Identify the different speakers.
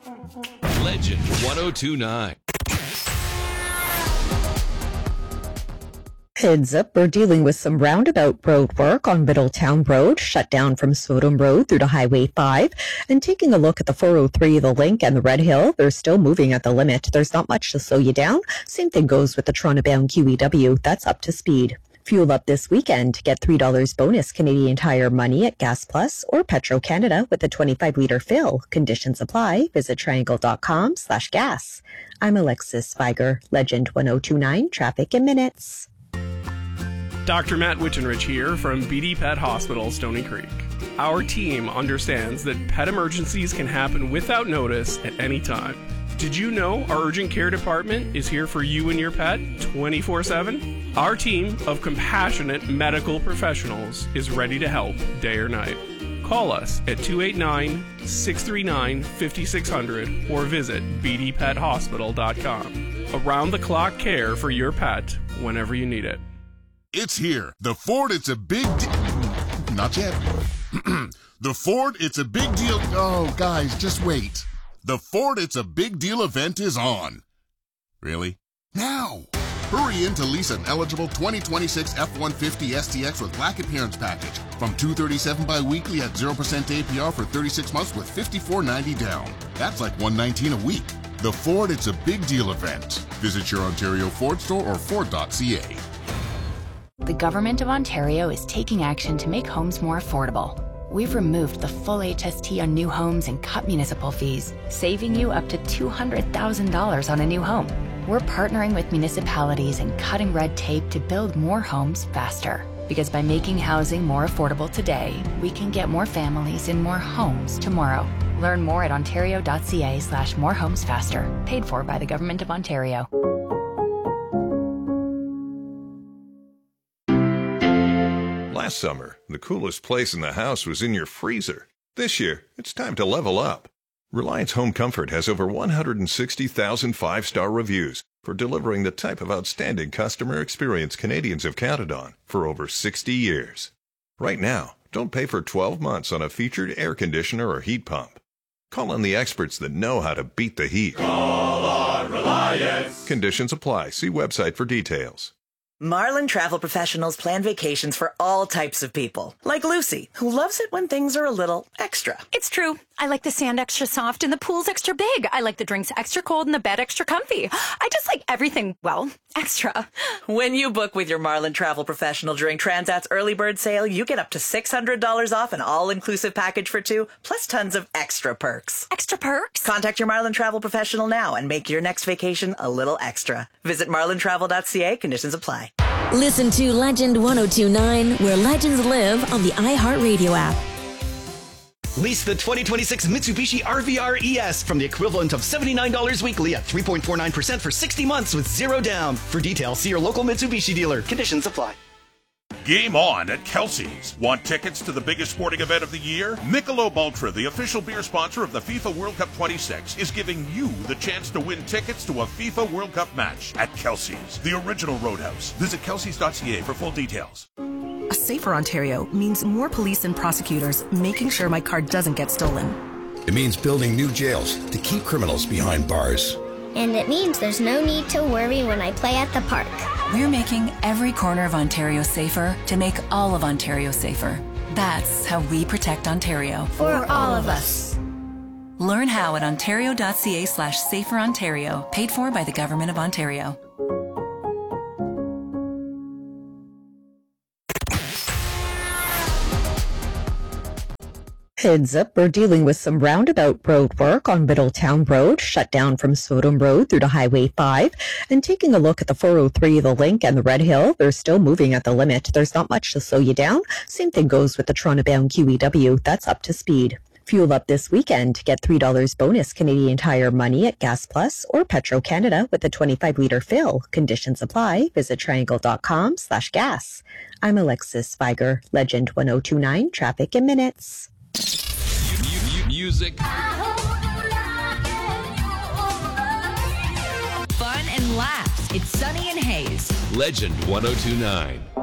Speaker 1: Legend 1029.
Speaker 2: Heads up, we're dealing with some roundabout road work on Middletown Road, shut down from Swodham Road through to Highway 5. And taking a look at the 403, the Link, and the Red Hill, they're still moving at the limit. There's not much to slow you down. Same thing goes with the Toronto-bound QEW. That's up to speed. Fuel up this weekend. Get $3 bonus Canadian Tire money at Gas Plus or Petro-Canada with a 25-litre fill. Conditions apply. Visit triangle.com/gas. I'm Alexis Spiger, Legend 1029, Traffic in Minutes.
Speaker 3: Dr. Matt Witchenrich here from BD Pet Hospital, Stony Creek. Our team understands that pet emergencies can happen without notice at any time. Did you know our urgent care department is here for you and your pet 24/7? Our team of compassionate medical professionals is ready to help day or night. Call us at 289-639-5600 or visit bdpethospital.com. Around-the-clock care for your pet whenever you need it.
Speaker 4: It's here. The Ford It's a Big Not yet. The Ford It's a Big Deal. Oh, guys, just wait. The Ford It's a Big Deal event is on. Really? Now! Hurry in to lease an eligible 2026 F-150 STX with Black Appearance Package from $237 bi-weekly at 0% APR for 36 months with $54.90 down. That's like $119 a week. The Ford It's a Big Deal event. Visit your Ontario Ford store or Ford.ca.
Speaker 5: The Government of Ontario is taking action to make homes more affordable. We've removed the full HST on new homes and cut municipal fees, saving you up to $200,000 on a new home. We're partnering with municipalities and cutting red tape to build more homes faster. Because by making housing more affordable today, we can get more families in more homes tomorrow. Learn more at ontario.ca/morehomesfaster. Paid for by the Government of Ontario.
Speaker 6: Last summer, the coolest place in the house was in your freezer. This year, it's time to level up. Reliance Home Comfort has over 160,000 five-star reviews for delivering the type of outstanding customer experience Canadians have counted on for over 60 years. Right now, don't pay for 12 months on a featured air conditioner or heat pump. Call on the experts that know how to beat the heat.
Speaker 7: Call on Reliance.
Speaker 6: Conditions apply. See website for details.
Speaker 8: Marlin Travel Professionals plan vacations for all types of people. Like Lucy, who loves it when things are a little extra.
Speaker 9: It's true. I like the sand extra soft and the pool's extra big. I like the drinks extra cold and the bed extra comfy. I just like everything, well, extra.
Speaker 8: When you book with your Marlin Travel Professional during Transat's early bird sale, you get up to $600 off an all-inclusive package for two, plus tons of extra perks.
Speaker 9: Extra perks?
Speaker 8: Contact your Marlin Travel Professional now and make your next vacation a little extra. Visit marlintravel.ca. Conditions apply.
Speaker 10: Listen to Legend 1029, where legends live on the iHeartRadio app.
Speaker 11: Lease the 2026 Mitsubishi RVR ES from the equivalent of $79 weekly at 3.49% for 60 months with zero down. For details, see your local Mitsubishi dealer. Conditions apply.
Speaker 12: Game on at Kelsey's. Want tickets to the biggest sporting event of the year? Michelob Ultra, the official beer sponsor of the FIFA World Cup 26, is giving you the chance to win tickets to a FIFA World Cup match at Kelsey's, the original Roadhouse. Visit kelseys.ca for full details.
Speaker 13: A safer Ontario means more police and prosecutors making sure my car doesn't get stolen.
Speaker 14: It means building new jails to keep criminals behind bars.
Speaker 15: And it means there's no need to worry when I play at the park.
Speaker 16: We're making every corner of Ontario safer to make all of Ontario safer. That's how we protect Ontario.
Speaker 15: For all of us.
Speaker 16: Learn how at ontario.ca/saferontario, paid for by the Government of Ontario.
Speaker 2: Heads up, we're dealing with some roundabout road work on Middletown Road, shut down from Swodham Road through to Highway 5. And taking a look at the 403, the Link, and the Red Hill, they're still moving at the limit. There's not much to slow you down. Same thing goes with the Toronto-bound QEW. That's up to speed. Fuel up this weekend. Get $3 bonus Canadian Tire money at Gas Plus or Petro-Canada with a 25-litre fill. Conditions apply. Visit triangle.com/gas. I'm Alexis Spiger, Legend 1029, Traffic in Minutes.
Speaker 1: Music,
Speaker 17: fun and laughs. It's Sunny and Hayes.
Speaker 1: Legend 1029.